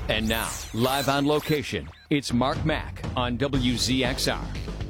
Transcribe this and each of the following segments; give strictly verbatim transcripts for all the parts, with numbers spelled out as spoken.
And now, live on location, it's Mark Mack on W Z X R.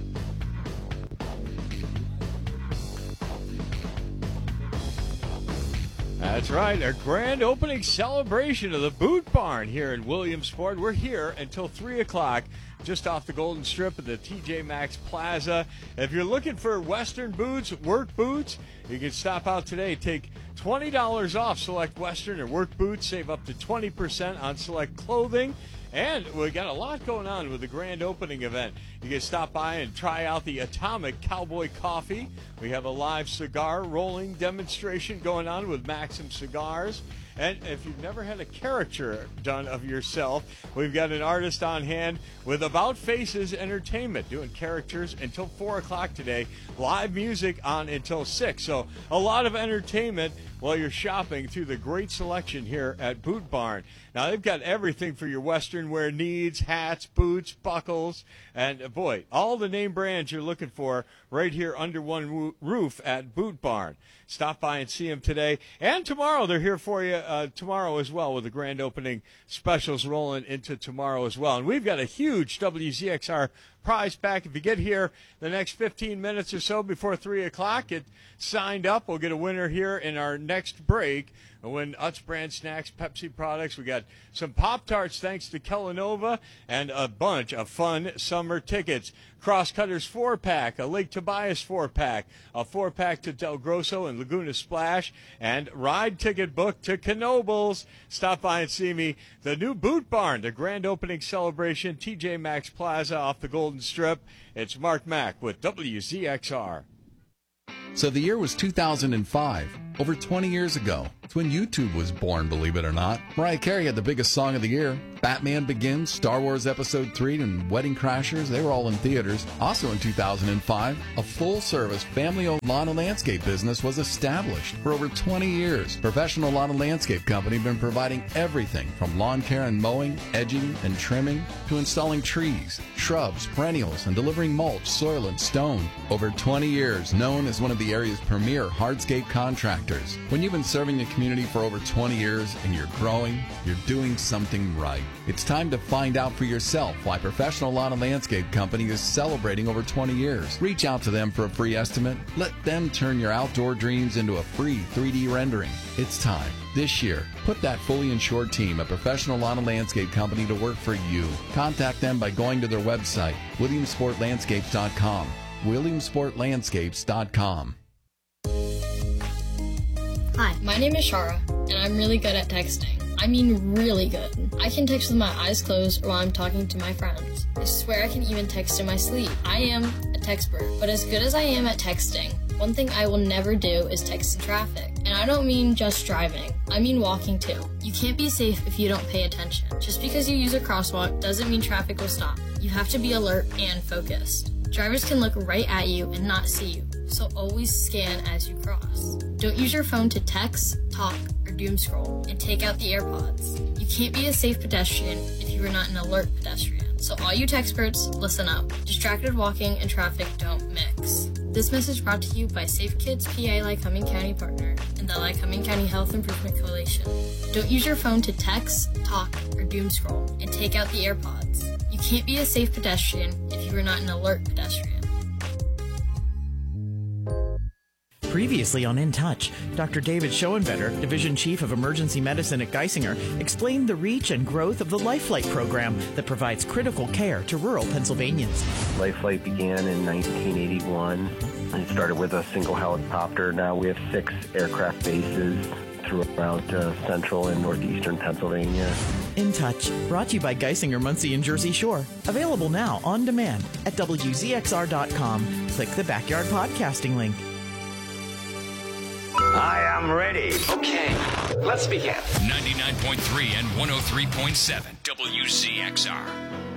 That's right, a grand opening celebration of the Boot Barn here in Williamsport. We're here until three o'clock, just off the Golden Strip at the T J Maxx Plaza. If you're looking for Western boots, work boots, you can stop out today. Take twenty dollars off select Western or work boots. Save up to twenty percent on select clothing. And we got a lot going on with the grand opening event. You can stop by and try out the Atomic Cowboy Coffee. We have a live cigar rolling demonstration going on with Maxim Cigars. And if you've never had a caricature done of yourself, we've got an artist on hand with About Faces Entertainment doing characters until four o'clock today. Live music on until six. So a lot of entertainment while you're shopping through the great selection here at Boot Barn. Now, they've got everything for your Western wear needs, hats, boots, buckles, and, uh, boy, all the name brands you're looking for right here under one wo- roof at Boot Barn. Stop by and see them today. And tomorrow, they're here for you uh, tomorrow as well with the grand opening specials rolling into tomorrow as well. And we've got a huge W Z X R prize pack. If you get here the next fifteen minutes or so before three o'clock, get signed up. We'll get a winner here in our next break. And win Utz brand snacks, Pepsi products. We got some Pop-Tarts thanks to Kellanova and a bunch of fun summer tickets. Crosscutters four-pack, a Lake Tobias four-pack, a four-pack to Del Grosso and Laguna Splash, and ride ticket book to Knoebels. Stop by and see me. The new Boot Barn, the grand opening celebration, T J Maxx Plaza off the Golden Strip. It's Mark Mack with W Z X R. So the year was two thousand five, over twenty years ago. It's when YouTube was born, believe it or not. Mariah Carey had the biggest song of the year. Batman Begins, Star Wars Episode three, and Wedding Crashers, they were all in theaters. Also in two thousand five, a full-service, family-owned lawn and landscape business was established. For over twenty years, Professional Lawn and Landscape Company has been providing everything from lawn care and mowing, edging, and trimming, to installing trees, shrubs, perennials, and delivering mulch, soil, and stone. Over twenty years, known as one of the area's premier hardscape contractors. When you've been serving the community for over twenty years and you're growing, you're doing something right. It's time to find out for yourself why Professional Lawn and Landscape Company is celebrating over twenty years. Reach out to them for a free estimate. Let them turn your outdoor dreams into a free three D rendering. It's time. This year, put that fully insured team at Professional Lawn and Landscape Company to work for you. Contact them by going to their website, williamsport landscapes dot com. williamsport landscapes dot com. Hi, my name is Shara, and I'm really good at texting. I mean really good. I can text with my eyes closed or while I'm talking to my friends. I swear I can even text in my sleep. I am a textpert, but as good as I am at texting, one thing I will never do is text in traffic. And I don't mean just driving. I mean walking too. You can't be safe if you don't pay attention. Just because you use a crosswalk doesn't mean traffic will stop. You have to be alert and focused. Drivers can look right at you and not see you, so always scan as you cross. Don't use your phone to text, talk, or doom scroll, and take out the AirPods. You can't be a safe pedestrian if you are not an alert pedestrian. So all you textperts, listen up. Distracted walking and traffic don't mix. This message brought to you by Safe Kids P A Lycoming County Partner and the Lycoming County Health Improvement Coalition. Don't use your phone to text, talk, or doom scroll, and take out the AirPods. You can't be a safe pedestrian if you are not an alert pedestrian. Previously on In Touch, Doctor David Schoenvetter, Division Chief of Emergency Medicine at Geisinger, explained the reach and growth of the LifeFlight program that provides critical care to rural Pennsylvanians. LifeFlight began in nineteen eighty-one. It started with a single helicopter. Now we have six aircraft bases throughout uh, central and northeastern Pennsylvania. In Touch, brought to you by Geisinger, Muncie, and Jersey Shore. Available now on demand at W Z X R dot com. Click the Backyard Podcasting link. I am ready. Okay, let's begin. ninety-nine point three and one oh three point seven W Z X R.